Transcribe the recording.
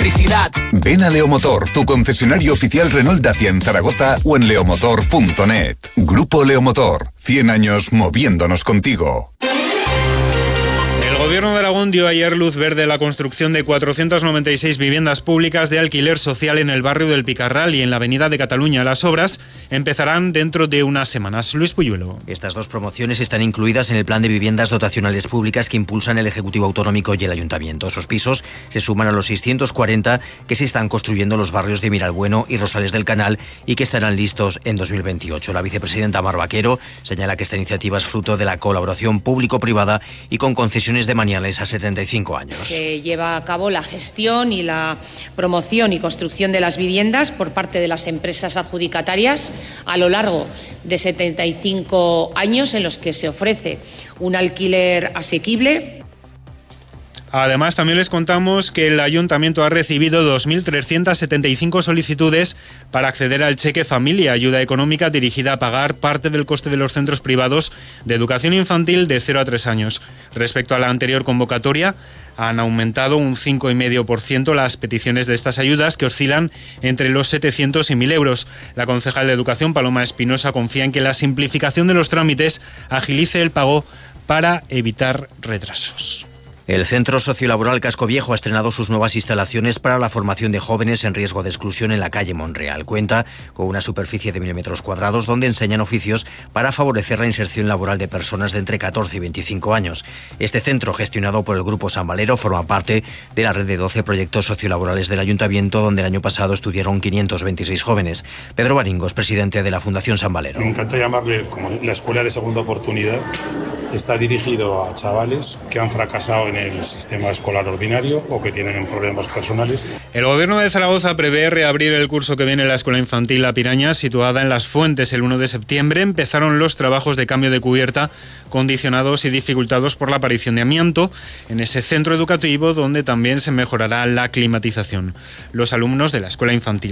electricidad. Ven a Leomotor, tu concesionario oficial Renault Dacia en Zaragoza o en leomotor.net. Grupo Leomotor, 100 años moviéndonos contigo. El Gobierno de Aragón dio ayer luz verde a la construcción de 496 viviendas públicas de alquiler social en el barrio del Picarral y en la Avenida de Cataluña. Las obras empezarán dentro de unas semanas. Luis Puyuelo. Estas dos promociones están incluidas en el plan de viviendas dotacionales públicas que impulsan el Ejecutivo Autonómico y el Ayuntamiento. Esos pisos se suman a los 640 que se están construyendo en los barrios de Miralbueno y Rosales del Canal y que estarán listos en 2028. La vicepresidenta Mar Vaquero señala que esta iniciativa es fruto de la colaboración público-privada y con concesiones de maniales a 75 años. Se lleva a cabo la gestión y la promoción y construcción de las viviendas por parte de las empresas adjudicatarias a lo largo de 75 años en los que se ofrece un alquiler asequible. Además, también les contamos que el Ayuntamiento ha recibido 2.375 solicitudes para acceder al cheque familia, ayuda económica dirigida a pagar parte del coste de los centros privados de educación infantil de 0 a 3 años. Respecto a la anterior convocatoria, han aumentado un 5,5% las peticiones de estas ayudas, que oscilan entre los 700 y 1.000 euros. La concejal de Educación, Paloma Espinosa, confía en que la simplificación de los trámites agilice el pago para evitar retrasos. El Centro Sociolaboral Casco Viejo ha estrenado sus nuevas instalaciones para la formación de jóvenes en riesgo de exclusión en la calle Monreal. Cuenta con una superficie de 1.000 metros cuadrados donde enseñan oficios para favorecer la inserción laboral de personas de entre 14 y 25 años. Este centro, gestionado por el Grupo San Valero, forma parte de la red de 12 proyectos sociolaborales del Ayuntamiento, donde el año pasado estudiaron 526 jóvenes. Pedro Baringos, presidente de la Fundación San Valero. Me encanta llamarle como la escuela de segunda oportunidad. Está dirigido a chavales que han fracasado en el sistema escolar ordinario o que tienen problemas personales. El Gobierno de Zaragoza prevé reabrir el curso que viene en la Escuela Infantil La Piraña, situada en Las Fuentes, el 1 de septiembre. Empezaron los trabajos de cambio de cubierta, condicionados y dificultados por la aparición de amianto en ese centro educativo, donde también se mejorará la climatización. Los alumnos de la Escuela Infantil